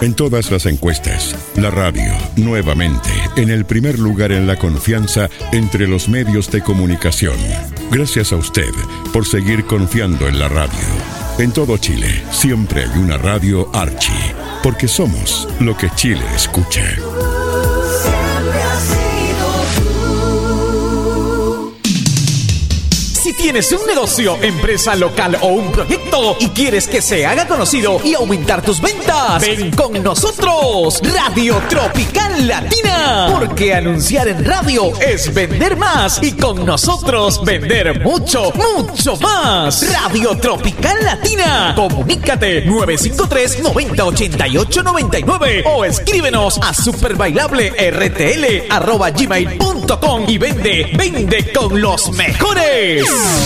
En todas las encuestas, la radio, nuevamente, en el primer lugar en la confianza entre los medios de comunicación. Gracias a usted por seguir confiando en la radio. En todo Chile, siempre hay una radio Archi, porque somos lo que Chile escucha. Si tienes un negocio, empresa local o un proyecto y quieres que se haga conocido y aumentar tus ventas, ven con nosotros, Radio Tropical Latina. Porque anunciar en radio es vender más y con nosotros vender mucho, mucho más. Radio Tropical Latina. Comunícate 953-9088-99 o escríbenos a superbailablert@gmail.com y vende con los mejores.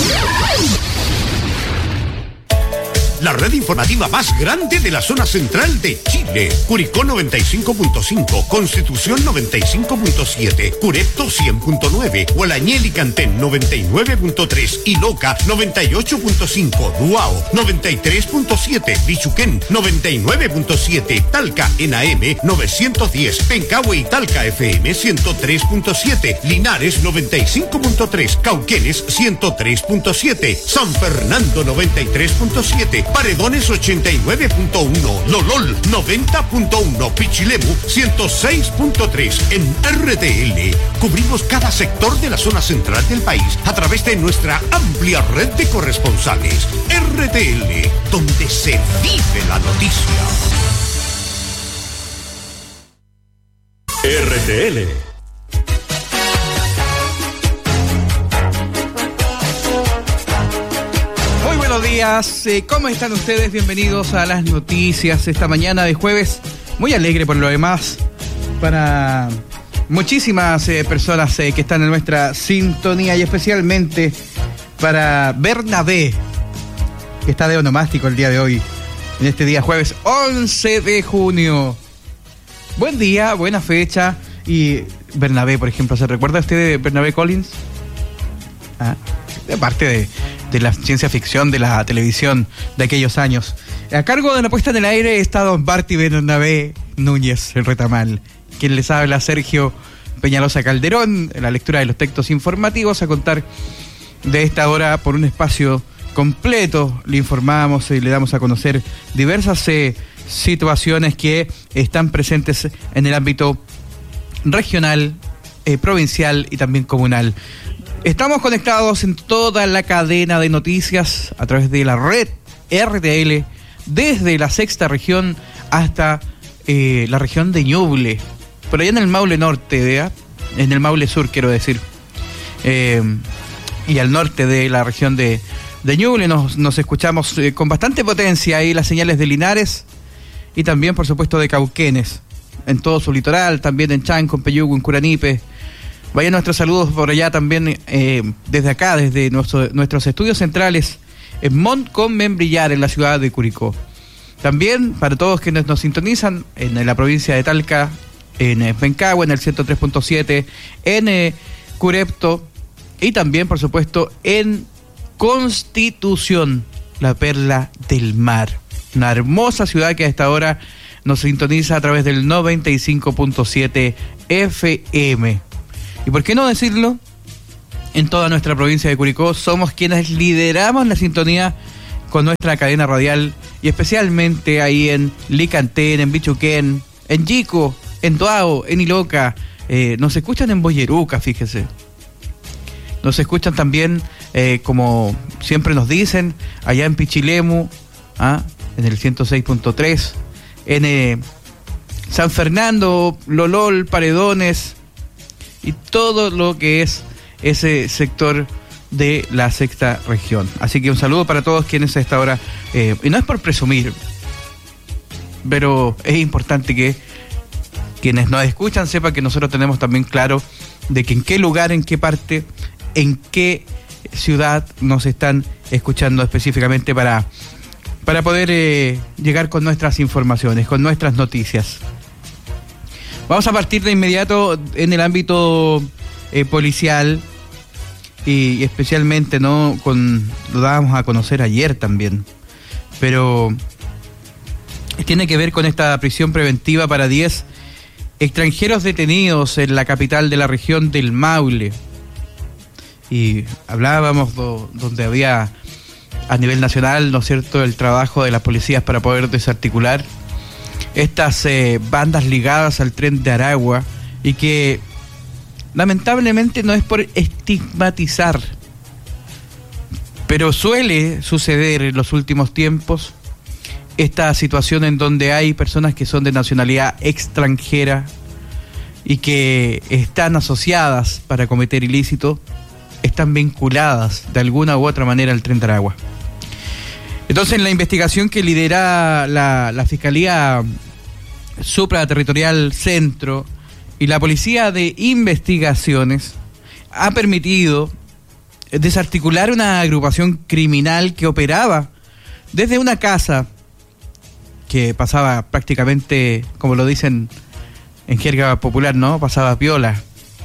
La red informativa más grande de la zona central de Chile. Curicó 95.5, Constitución 95.7, Curepto 100.9, Gualañel y Cantén 99.3, Iloca 98.5, Duao 93.7, Bichuquén 99.7, Talca en AM 910, Pencahue y Talca FM 103.7, Linares 95.3, Cauquenes 103.7, San Fernando 93.7, Paredones 89.1, Lolol 90.1, Pichilemu 106.3. En RTL cubrimos cada sector de la zona central del país a través de nuestra amplia red de corresponsales. RTL, donde se vive la noticia. RTL. Buenos días, ¿cómo están ustedes? Bienvenidos a las noticias esta mañana de jueves, muy alegre por lo demás, para muchísimas personas que están en nuestra sintonía y especialmente para Bernabé, que está de onomástico el día de hoy, en este día jueves 11 de junio. Buen día, buena fecha. Y Bernabé, por ejemplo, ¿se recuerda usted de Bernabé Collins? De parte de la ciencia ficción de la televisión de aquellos años. A cargo de la puesta en el aire está don Barty Bernabé Núñez, el Retamal. Quien les habla, Sergio Peñalosa Calderón, en la lectura de los textos informativos, a contar de esta hora por un espacio completo. Le informamos y le damos a conocer diversas situaciones que están presentes en el ámbito regional, provincial y también comunal. Estamos conectados en toda la cadena de noticias a través de la red RTL, desde la sexta región hasta la región de Ñuble, por allá en el Maule Norte, ¿vea? En el Maule Sur, quiero decir, y al norte de la región de Ñuble nos escuchamos con bastante potencia ahí las señales de Linares y también, por supuesto, de Cauquenes, en todo su litoral, también en Chanco, en Peyúgue, en Curanipe. Vayan nuestros saludos por allá también, desde acá, desde nuestros estudios centrales en Mont con Membrillar, en la ciudad de Curicó. También para todos quienes nos sintonizan en la provincia de Talca, en Pencahue, en el 103.7, en Curepto y también, por supuesto, en Constitución, la perla del mar. Una hermosa ciudad que a esta hora nos sintoniza a través del 95.7 FM. ¿Y por qué no decirlo? En toda nuestra provincia de Curicó somos quienes lideramos la sintonía con nuestra cadena radial y especialmente ahí en Licantén, en Bichuquén, en Yico, en Duao, en Iloca. Nos escuchan en Boyeruca, fíjese. Nos escuchan también, como siempre nos dicen, allá en Pichilemu, en el 106.3, en San Fernando, Lolol, Paredones y todo lo que es ese sector de la sexta región. Así que un saludo para todos quienes a esta hora, y no es por presumir, pero es importante que quienes nos escuchan sepan que nosotros tenemos también claro de que en qué lugar, en qué parte, en qué ciudad nos están escuchando específicamente para poder llegar con nuestras informaciones, con nuestras noticias. Vamos a partir de inmediato en el ámbito policial y especialmente, ¿no? Lo dábamos a conocer ayer también, pero tiene que ver con esta prisión preventiva para 10 extranjeros detenidos en la capital de la región del Maule. Y hablábamos donde había a nivel nacional, ¿no es cierto?, el trabajo de las policías para poder desarticular estas bandas ligadas al Tren de Aragua, y que lamentablemente no es por estigmatizar, pero suele suceder en los últimos tiempos esta situación en donde hay personas que son de nacionalidad extranjera y que están asociadas para cometer ilícito, están vinculadas de alguna u otra manera al Tren de Aragua. Entonces, en la investigación que lidera la Fiscalía Supraterritorial Centro y la Policía de Investigaciones, ha permitido desarticular una agrupación criminal que operaba desde una casa que pasaba prácticamente, como lo dicen en jerga popular, ¿no?, pasaba piola.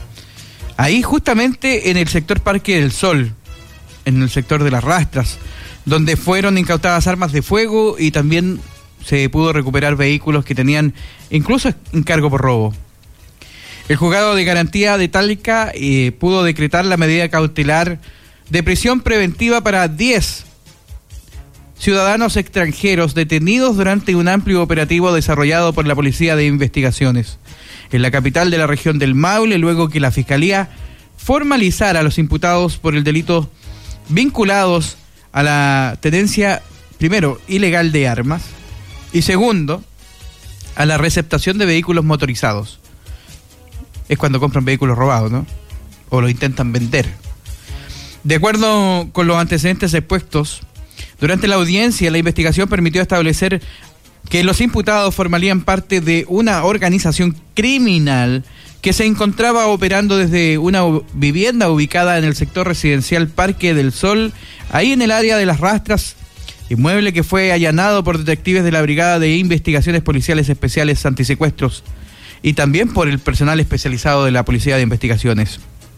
Ahí justamente en el sector Parque del Sol, en el sector de las Rastras, donde fueron incautadas armas de fuego y también se pudo recuperar vehículos que tenían incluso encargo por robo. El juzgado de garantía de Talca pudo decretar la medida cautelar de prisión preventiva para 10 ciudadanos extranjeros detenidos durante un amplio operativo desarrollado por la Policía de Investigaciones en la capital de la región del Maule, luego que la Fiscalía formalizara a los imputados por el delito vinculados a la tenencia, primero, ilegal de armas, y segundo, a la receptación de vehículos motorizados. Es cuando compran vehículos robados, ¿no?, o lo intentan vender. De acuerdo con los antecedentes expuestos, durante la audiencia, la investigación permitió establecer que los imputados formarían parte de una organización criminal que se encontraba operando desde una vivienda ubicada en el sector residencial Parque del Sol, ahí en el área de las Rastras, inmueble que fue allanado por detectives de la Brigada de Investigaciones Policiales Especiales Antisecuestros y también por el personal especializado de la Policía de Investigaciones.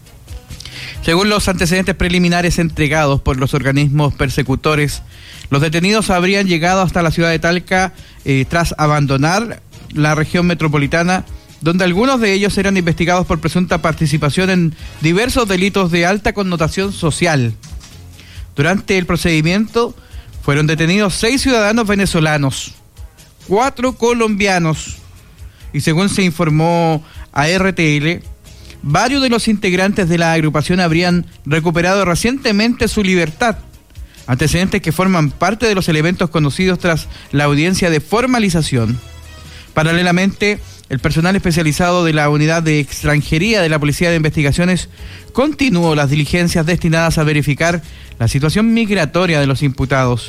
Según los antecedentes preliminares entregados por los organismos persecutores, los detenidos habrían llegado hasta la ciudad de Talca tras abandonar la región metropolitana, donde algunos de ellos eran investigados por presunta participación en diversos delitos de alta connotación social. Durante el procedimiento fueron detenidos 6 ciudadanos venezolanos, 4 colombianos, y según se informó a RTL, varios de los integrantes de la agrupación habrían recuperado recientemente su libertad, antecedentes que forman parte de los elementos conocidos tras la audiencia de formalización. Paralelamente, el personal especializado de la Unidad de Extranjería de la Policía de Investigaciones continuó las diligencias destinadas a verificar la situación migratoria de los imputados.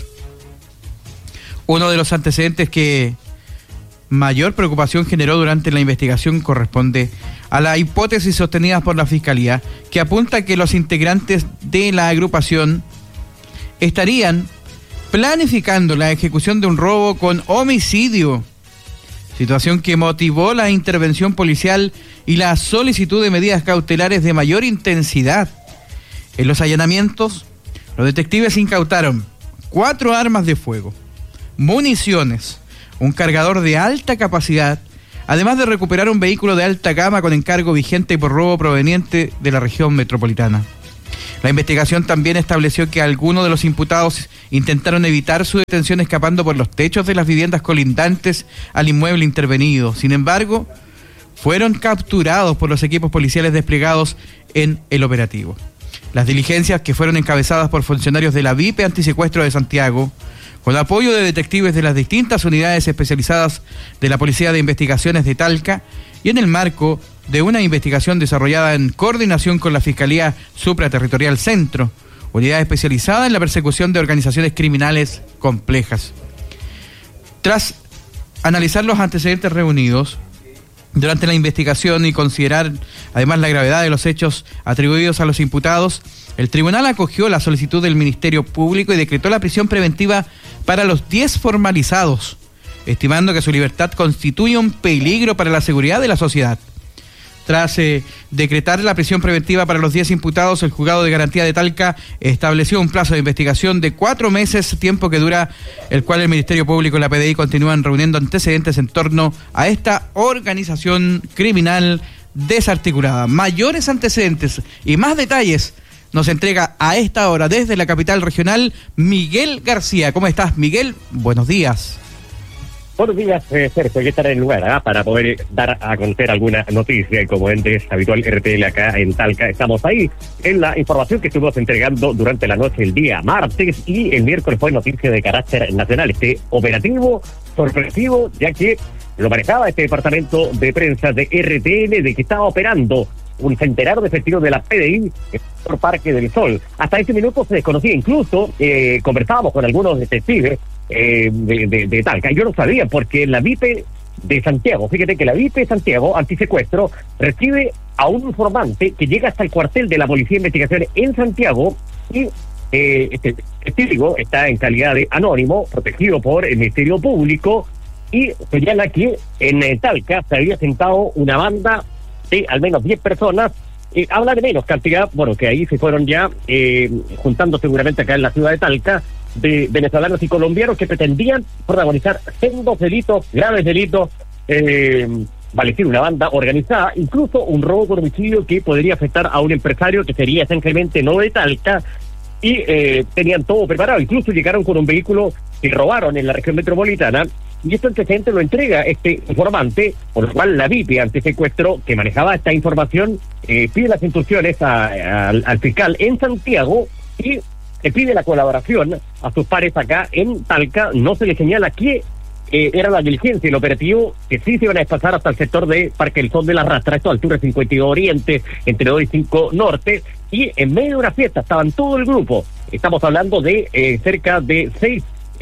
Uno de los antecedentes que mayor preocupación generó durante la investigación corresponde a la hipótesis sostenida por la Fiscalía, que apunta a que los integrantes de la agrupación estarían planificando la ejecución de un robo con homicidio, situación que motivó la intervención policial y la solicitud de medidas cautelares de mayor intensidad. En los allanamientos, los detectives incautaron 4 armas de fuego, municiones, un cargador de alta capacidad, además de recuperar un vehículo de alta gama con encargo vigente por robo proveniente de la región metropolitana. La investigación también estableció que algunos de los imputados intentaron evitar su detención escapando por los techos de las viviendas colindantes al inmueble intervenido. Sin embargo, fueron capturados por los equipos policiales desplegados en el operativo. Las diligencias, que fueron encabezadas por funcionarios de la VIP Antisecuestro de Santiago, con apoyo de detectives de las distintas unidades especializadas de la Policía de Investigaciones de Talca, y en el marco de una investigación desarrollada en coordinación con la Fiscalía Supraterritorial Centro, unidad especializada en la persecución de organizaciones criminales complejas. Tras analizar los antecedentes reunidos durante la investigación y considerar además la gravedad de los hechos atribuidos a los imputados, el tribunal acogió la solicitud del Ministerio Público y decretó la prisión preventiva para los 10 formalizados, estimando que su libertad constituye un peligro para la seguridad de la sociedad. Tras decretar la prisión preventiva para los 10 imputados, el juzgado de garantía de Talca estableció un plazo de investigación de 4 meses, tiempo que dura el cual el Ministerio Público y la PDI continúan reuniendo antecedentes en torno a esta organización criminal desarticulada. Mayores antecedentes y más detalles nos entrega a esta hora desde la capital regional Miguel García. ¿Cómo estás, Miguel? Buenos días. Buenos días, Sergio. Hay que estar en el lugar para poder dar a conocer alguna noticia. Y como es habitual, RTL acá en Talca, estamos ahí en la información que estuvimos entregando durante la noche el día martes, y el miércoles fue noticia de carácter nacional. Este operativo sorpresivo, ya que lo manejaba este departamento de prensa de RTL, de que estaba operando un centenar de efectivos de la PDI por Parque del Sol. Hasta este minuto se desconocía, incluso conversábamos con algunos detectives de Talca. Yo no sabía, porque la VIP de Santiago, fíjate que la VIP de Santiago, antisecuestro, recibe a un informante que llega hasta el cuartel de la Policía de Investigaciones en Santiago, y este testigo está en calidad de anónimo, protegido por el Ministerio Público, y señala que en Talca se había sentado una banda de al menos 10 personas, habla de menos cantidad, bueno, que ahí se fueron ya juntando seguramente acá en la ciudad de Talca, de venezolanos y colombianos que pretendían protagonizar sendos delitos, graves delitos, vale decir, una banda organizada, incluso un robo por homicidio que podría afectar a un empresario que sería esencialmente no de Talca, y tenían todo preparado. Incluso llegaron con un vehículo que robaron en la región metropolitana, y este antecedente lo entrega este informante, por lo cual la VIP antisecuestro, que manejaba esta información, pide las instrucciones al fiscal en Santiago, y le pide la colaboración a sus pares acá en Talca. No se le señala que era la diligencia, el operativo, que sí se iban a desplazar hasta el sector de Parque del Sol de la Rastra, esto a altura de 52 Oriente, entre 2 y 5 Norte, y en medio de una fiesta estaban todo el grupo. Estamos hablando de cerca de 6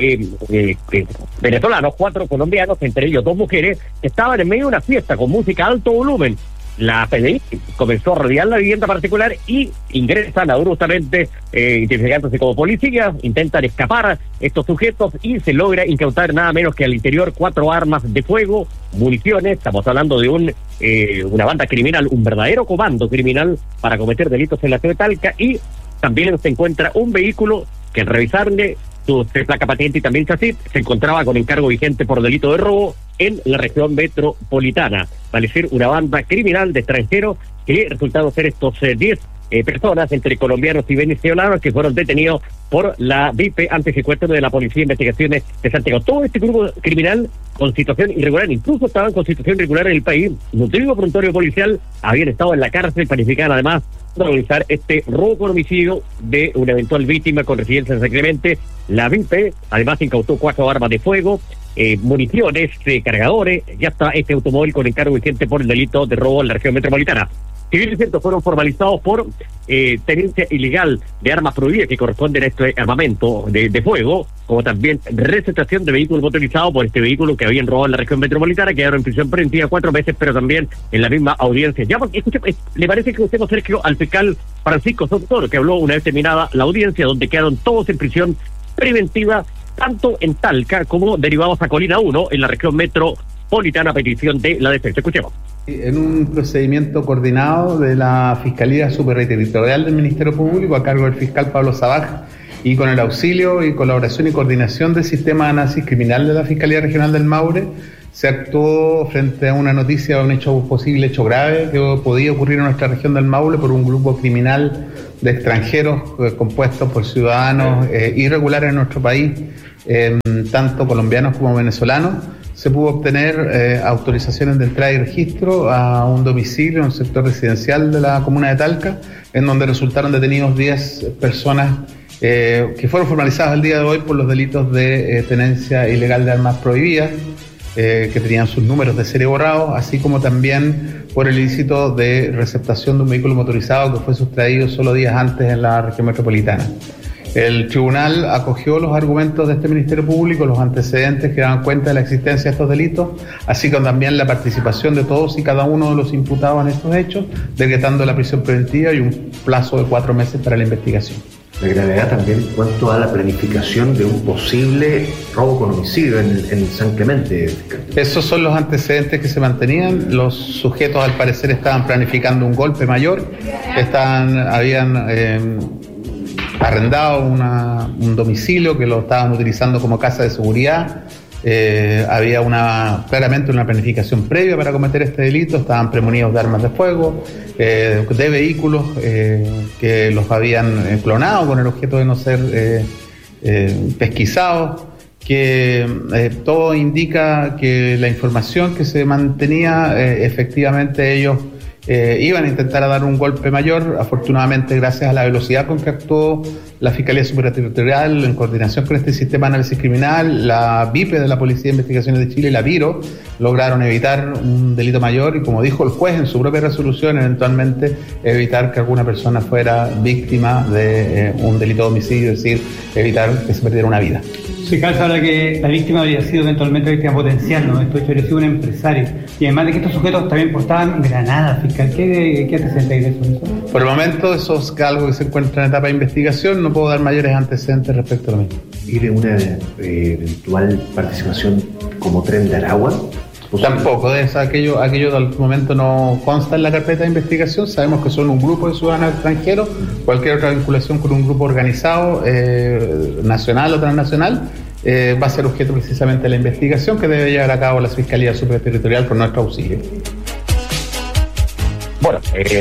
venezolanos, 4 colombianos, entre ellos 2 mujeres, que estaban en medio de una fiesta con música a alto volumen. La PDI comenzó a rodear la vivienda particular y ingresan abruptamente, identificándose como policías, intentan escapar estos sujetos y se logra incautar nada menos que al interior 4 armas de fuego, municiones. Estamos hablando de una banda criminal, un verdadero comando criminal para cometer delitos en la ciudad de Talca, y también se encuentra un vehículo que, al revisarle su placa patente y también chasis, se encontraba con encargo vigente por delito de robo en la región metropolitana. Vale decir, una banda criminal de extranjeros que resultaron ser estos 10 personas, entre colombianos y venezolanos, que fueron detenidos por la VIP antisecuestro de la Policía de Investigaciones de Santiago. Todo este grupo criminal con situación irregular, incluso estaban con situación irregular en el país, nutrido prontuario policial, habían estado en la cárcel, planificaban además realizar este robo por homicidio de una eventual víctima con residencia en San Clemente. La VIP además incautó 4 armas de fuego, municiones, cargadores. Ya está este automóvil con encargo vigente por el delito de robo en la región metropolitana. Si bien es cierto, fueron formalizados por tenencia ilegal de armas prohibidas que corresponden a este armamento de fuego, como también receptación de vehículos motorizados por este vehículo que habían robado en la región metropolitana. Quedaron en prisión preventiva 4 meses, pero también en la misma audiencia. Ya, escuche, ¿le parece que usted, Sergio, al fiscal Francisco Sotoro, que habló una vez terminada la audiencia, donde quedaron todos en prisión preventiva, tanto en Talca como derivados a Colina 1, en la región metropolitana, a petición de la defensa? Escuchemos. En un procedimiento coordinado de la Fiscalía Superterritorial del Ministerio Público a cargo del fiscal Pablo Sabaj, y con el auxilio y colaboración y coordinación del Sistema de Análisis Criminal de la Fiscalía Regional del Maule, se actuó frente a una noticia de un posible hecho grave que podía ocurrir en nuestra región del Maule por un grupo criminal de extranjeros compuestos por ciudadanos irregulares en nuestro país, tanto colombianos como venezolanos. Se pudo obtener autorizaciones de entrada y registro a un domicilio en un sector residencial de la comuna de Talca, en donde resultaron detenidos 10 personas que fueron formalizadas el día de hoy por los delitos de tenencia ilegal de armas prohibidas, que tenían sus números de serie borrados, así como también por el ilícito de receptación de un vehículo motorizado que fue sustraído solo días antes en la región metropolitana. El tribunal acogió los argumentos de este Ministerio Público, los antecedentes que daban cuenta de la existencia de estos delitos, así como también la participación de todos y cada uno de los imputados en estos hechos, decretando la prisión preventiva y un plazo de 4 meses para la investigación. la gravedad también en cuanto a la planificación de un posible robo con homicidio en San Clemente. Esos son los antecedentes que se mantenían. Los sujetos al parecer estaban planificando un golpe mayor, habían arrendado un domicilio que lo estaban utilizando como casa de seguridad. Había claramente una planificación previa para cometer este delito. Estaban premonidos de armas de fuego, de vehículos que los habían clonado con el objeto de no ser pesquisados, que todo indica que la información que se mantenía, efectivamente ellos iban a intentar dar un golpe mayor. Afortunadamente, gracias a la velocidad con que actuó la Fiscalía Superterritorial en coordinación con este sistema de análisis criminal, la VIPE de la Policía de Investigaciones de Chile y la Viro lograron evitar un delito mayor y, como dijo el juez en su propia resolución, eventualmente evitar que alguna persona fuera víctima de un delito de homicidio, es decir, evitar que se perdiera una vida. Se calza ahora que la víctima habría sido eventualmente víctima potencial, ¿no? Esto habría sido un empresario. Y además de que estos sujetos también portaban granadas, fiscal. ¿Qué antecedentes hay de eso? Por el momento, eso es algo que se encuentra en etapa de investigación. No puedo dar mayores antecedentes respecto a lo mismo. ¿Y de una eventual participación como Tren de Aragua? Tampoco, aquello al momento no consta en la carpeta de investigación. Sabemos que son un grupo de ciudadanos extranjeros. Cualquier otra vinculación con un grupo organizado, nacional o transnacional, va a ser objeto precisamente de la investigación que debe llevar a cabo la Fiscalía Superterritorial con nuestro auxilio. Bueno,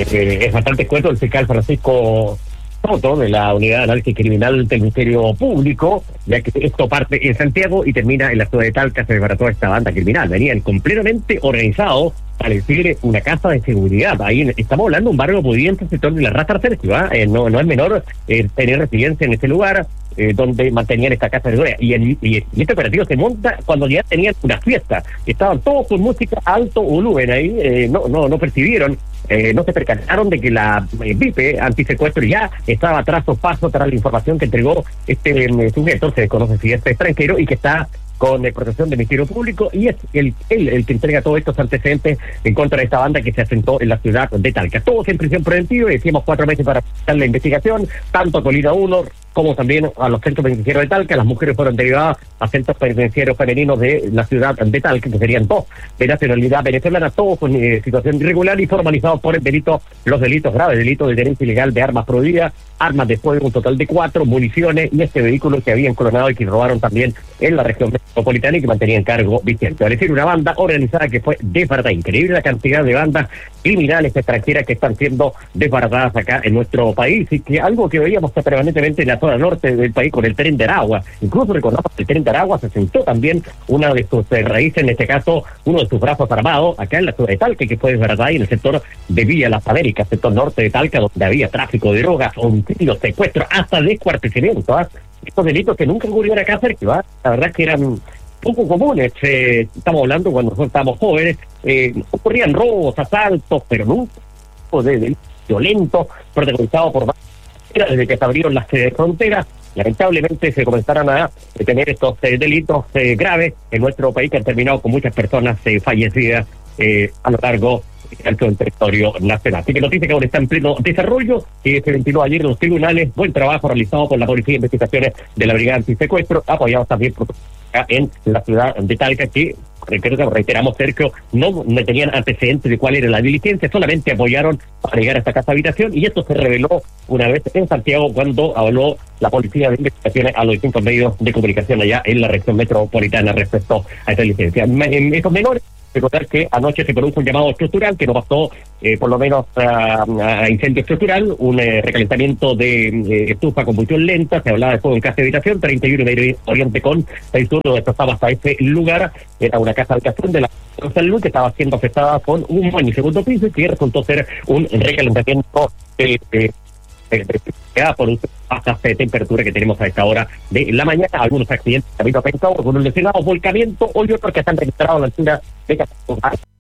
es bastante escueto el fiscal Francisco Soto, de la Unidad de Análisis Criminal del Ministerio Público, ya que esto parte en Santiago y termina en la ciudad de Talca. Se desbarató esta banda criminal. Venían completamente organizados para decir una casa de seguridad. Ahí estamos hablando de un barrio pudiente, sector de la Raza Sergio, no es menor tener residencia en ese lugar, donde mantenían esta casa de seguridad. Y este operativo se monta cuando ya tenían una fiesta. Estaban todos con música alto volumen ahí, no percibieron, no se percataron de que la VIPE antisecuestro ya estaba a paso tras la información que entregó este sujeto, se desconoce si es extranjero, y que está con protección del Ministerio Público, y es el que entrega todos estos antecedentes en contra de esta banda que se asentó en la ciudad de Talca. Todos en prisión preventiva, y decíamos 4 meses para hacer la investigación, tanto a Colina 1 como también a los centros penitenciarios de Talca. Las mujeres fueron derivadas a centros penitenciarios femeninos de la ciudad de Talca, que serían 2 de nacionalidad venezolana, todos con situación irregular y formalizados por los delitos graves, delitos de tenencia ilegal de armas prohibidas, armas de fuego, un total de 4, municiones y este vehículo que habían clonado y que robaron también en la región metropolitana y que mantenían cargo vigente. Es decir, una banda organizada que fue desbaratada. Increíble la cantidad de bandas criminales extranjeras que están siendo desbaratadas acá en nuestro país, y que algo que veíamos permanentemente en la zona norte del país con el Tren de Aragua. Incluso recordamos que el Tren de Aragua se sentó también una de sus raíces, en este caso uno de sus brazos armados, acá en la ciudad de Talca, que fue desbaratada, y en el sector de Villa Las Américas, sector norte de Talca, donde había tráfico de drogas, homicidios, secuestros, hasta descuartizamiento. Estos delitos que nunca ocurrieron acá cerca, la verdad es que eran poco comunes. Estamos hablando cuando nosotros estábamos jóvenes, ocurrían robos, asaltos, pero nunca de delitos violentos, protagonizados por desde que se abrieron las fronteras. Lamentablemente se comenzaron a tener estos delitos graves en nuestro país, que han terminado con muchas personas fallecidas a lo largo del territorio nacional. Así que noticia que ahora está en pleno desarrollo, que se ventiló ayer en los tribunales. Buen trabajo realizado por la Policía de Investigaciones de la Brigada Antisecuestro, apoyados también por en la ciudad de Talca, que reiteramos, Sergio, no tenían antecedentes de cuál era la diligencia, solamente apoyaron para llegar a esta casa habitación, y esto se reveló una vez en Santiago cuando habló la Policía de Investigaciones a los distintos medios de comunicación allá en la región metropolitana respecto a esta diligencia. En estos menores, recordar que anoche se produjo un llamado estructural que no pasó por lo menos a incendio estructural, un recalentamiento de estufa, combustión lenta, se hablaba de fuego en casa de habitación, 31 Medio Oriente con 6-1 desplazaba hasta ese lugar. Era una casa de habitación de la salud que estaba siendo afectada con un baño y segundo piso, y que resultó ser un recalentamiento por bajas de temperatura que tenemos a esta hora de la mañana. Algunos accidentes han habido afectados con un lesionado, volcamiento, o otros que están registrados a la altura de